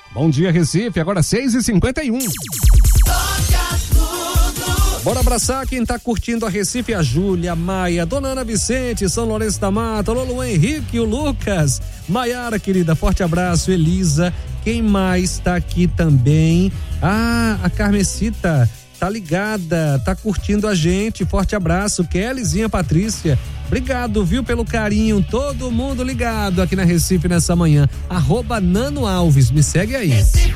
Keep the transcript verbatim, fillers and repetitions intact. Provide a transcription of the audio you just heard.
Bom dia, Recife, agora seis e cinquenta e um. Bora abraçar quem tá curtindo a Recife, a Júlia, a Maia, Dona Ana Vicente, São Lourenço da Mata, o Lolo Henrique, o Lucas, Maiara, querida, forte abraço, Elisa, quem mais tá aqui também? Ah, a Carmecita, tá ligada, tá curtindo a gente, forte abraço, Kellyzinha, Patrícia, obrigado, viu, pelo carinho, todo mundo ligado aqui na Recife nessa manhã, arroba Nano Alves, me segue aí.